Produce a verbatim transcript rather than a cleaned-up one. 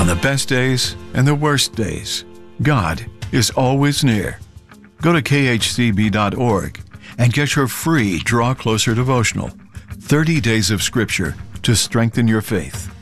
the best days and the worst days, God is always near. Go to K H C B dot org and get your free Draw Closer devotional, thirty days of Scripture to strengthen your faith.